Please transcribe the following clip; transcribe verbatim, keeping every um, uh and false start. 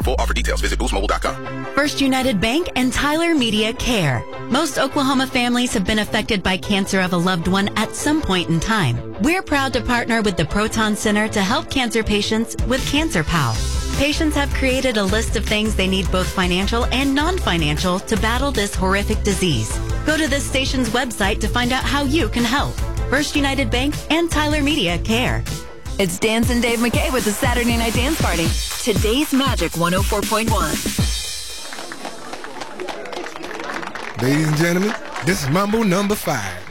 For full offer details, visit boost mobile dot com. First United Bank and Tyler Media Care. Most Oklahoma families have been affected by cancer of a loved one at some point in time. We're proud to partner with the Proton Center to help cancer patients with Cancer Pal. Patients have created a list of things they need, both financial and non-financial, to battle this horrific disease. Go to this station's website to find out how you can help. First United Bank and Tyler Media Care. It's Dance and Dave McKay with the Saturday Night Dance Party. Today's Magic one oh four point one. Ladies and gentlemen, this is Mambo number five.